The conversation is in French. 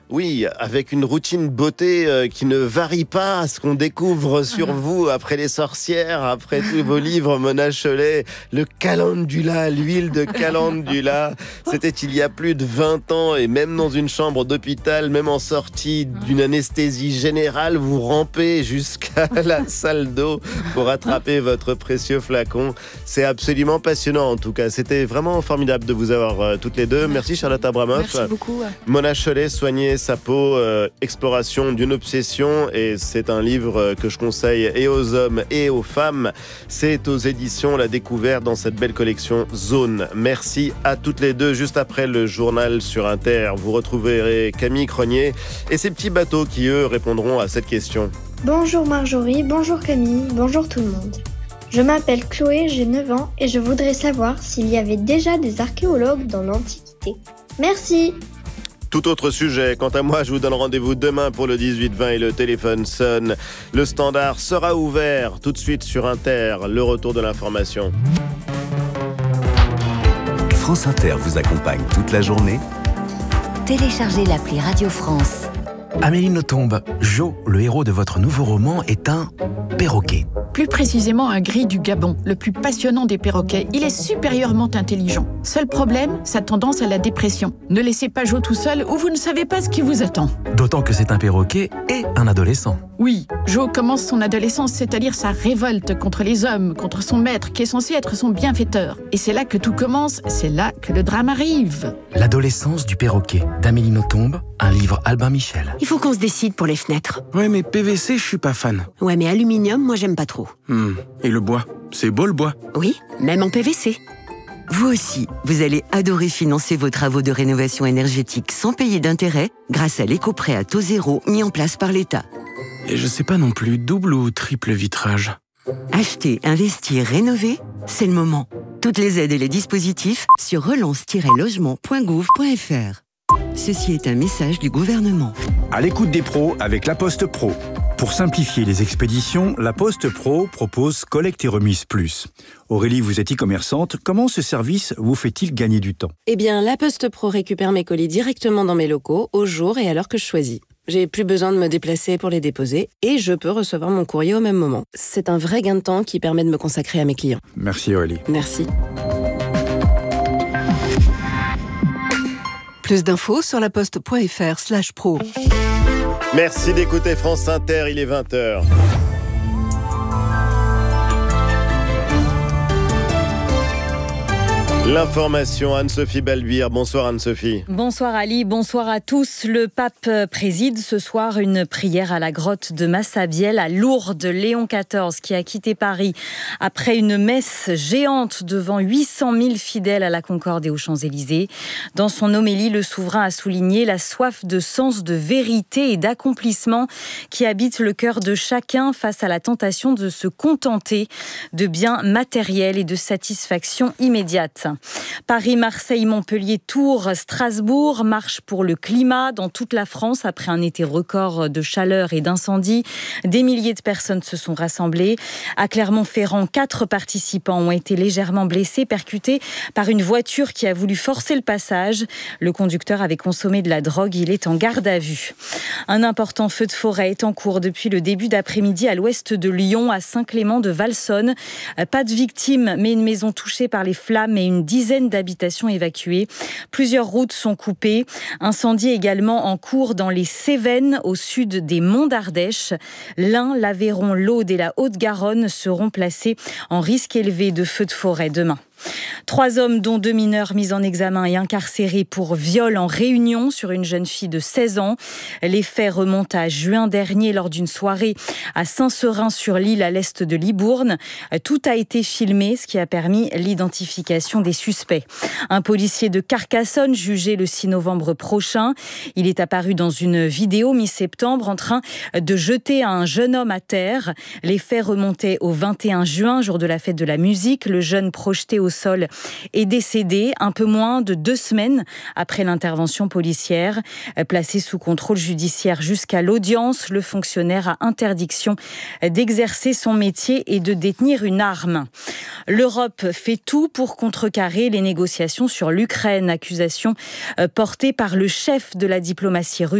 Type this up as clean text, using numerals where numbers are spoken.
Oui, avec une routine beauté qui ne varie pas à ce qu'on découvre sur vous après Les Sorcières, après tous vos livres, Mona Chollet, le calendula, l'huile de calendula. C'était il y a plus de 20 ans et même dans une chambre d'hôpital, même en sortie d'une anesthésie générale, vous rampez jusqu'à la salle d'eau pour attraper votre précieux flacon. C'est absolument passionnant en tout cas. C'était vraiment formidable de vous avoir toutes les deux. Merci Charlotte Abramoff. Merci beaucoup. Mona Chollet, Soigner sa peau, exploration d'une obsession, et c'est un livre que je conseille et aux hommes et aux femmes. C'est aux éditions La Découverte dans cette belle collection Zone. Merci à toutes les deux. Juste après le journal sur Inter, vous retrouverez Camille Cronier et ses petits bateaux qui, eux, répondront à cette question. Bonjour Marjorie, bonjour Camille, bonjour tout le monde. Je m'appelle Chloé, j'ai 9 ans et je voudrais savoir s'il y avait déjà des archéologues dans l'Antiquité. Merci. Tout autre sujet. Quant à moi, je vous donne rendez-vous demain pour le 18-20 et le téléphone sonne. Le standard sera ouvert tout de suite sur Inter. Le retour de l'information. France Inter vous accompagne toute la journée. Téléchargez l'appli Radio France. Amélie Nothomb, Jo, le héros de votre nouveau roman, est un perroquet. Plus précisément un gris du Gabon, le plus passionnant des perroquets. Il est supérieurement intelligent. Seul problème, sa tendance à la dépression. Ne laissez pas Jo tout seul ou vous ne savez pas ce qui vous attend. D'autant que c'est un perroquet et un adolescent. Oui, Jo commence son adolescence, c'est-à-dire sa révolte contre les hommes, contre son maître qui est censé être son bienfaiteur. Et c'est là que tout commence, c'est là que le drame arrive. L'adolescence du perroquet, d'Amélie Nothomb, un livre Albin Michel. Il faut qu'on se décide pour les fenêtres. Ouais, mais PVC, je suis pas fan. Ouais, mais aluminium, moi j'aime pas trop. Et le bois? C'est beau le bois? Oui, même en PVC. Vous aussi, vous allez adorer financer vos travaux de rénovation énergétique sans payer d'intérêt grâce à l'éco-prêt à taux zéro mis en place par l'État. Et je sais pas non plus, double ou triple vitrage? Acheter, investir, rénover, c'est le moment. Toutes les aides et les dispositifs sur relance-logement.gouv.fr. Ceci est un message du gouvernement. À l'écoute des pros avec La Poste Pro. Pour simplifier les expéditions, La Poste Pro propose Collecte et Remise Plus. Aurélie, vous êtes e-commerçante. Comment ce service vous fait-il gagner du temps? Eh bien, La Poste Pro récupère mes colis directement dans mes locaux, au jour et à l'heure que je choisis. J'ai plus besoin de me déplacer pour les déposer et je peux recevoir mon courrier au même moment. C'est un vrai gain de temps qui permet de me consacrer à mes clients. Merci Aurélie. Merci. Plus d'infos sur laposte.fr/pro. Merci d'écouter France Inter, il est 20h. L'information, Anne-Sophie Balbir. Bonsoir Anne-Sophie. Bonsoir Ali, bonsoir à tous. Le pape préside ce soir une prière à la grotte de Massabielle à Lourdes. Léon XIV qui a quitté Paris après une messe géante devant 800 000 fidèles à la Concorde et aux Champs-Élysées. Dans son homélie, le souverain a souligné la soif de sens, de vérité et d'accomplissement qui habite le cœur de chacun face à la tentation de se contenter de biens matériels et de satisfaction immédiate. Paris, Marseille, Montpellier, Tours, Strasbourg, marche pour le climat dans toute la France après un été record de chaleur et d'incendies. Des milliers de personnes se sont rassemblées. À Clermont-Ferrand, 4 participants ont été légèrement blessés, percutés par une voiture qui a voulu forcer le passage. Le conducteur avait consommé de la drogue, il est en garde à vue. Un important feu de forêt est en cours depuis le début d'après-midi à l'ouest de Lyon, à Saint-Clément-de-Valsonne. Pas de victimes, mais une maison touchée par les flammes et une dizaine d'habitations évacuées. Plusieurs routes sont coupées. Incendie également en cours dans les Cévennes, au sud des Monts d'Ardèche. L'Ain, l'Aveyron, l'Aude et la Haute-Garonne seront placés en risque élevé de feux de forêt demain. 3 hommes, dont 2 mineurs, mis en examen et incarcérés pour viol en Réunion sur une jeune fille de 16 ans. Les faits remontent à juin dernier lors d'une soirée à Saint-Seurin-sur-l'Île à l'est de Libourne. Tout a été filmé, ce qui a permis l'identification des suspects. Un policier de Carcassonne jugé le 6 novembre prochain. Il est apparu dans une vidéo mi-septembre en train de jeter un jeune homme à terre. Les faits remontaient au 21 juin, jour de la fête de la musique. Le jeune projeté au sol est décédé un peu moins de 2 semaines après l'intervention policière. Placé sous contrôle judiciaire jusqu'à l'audience, le fonctionnaire a interdiction d'exercer son métier et de détenir une arme. L'Europe fait tout pour contrecarrer les négociations sur l'Ukraine, accusation portée par le chef de la diplomatie russe.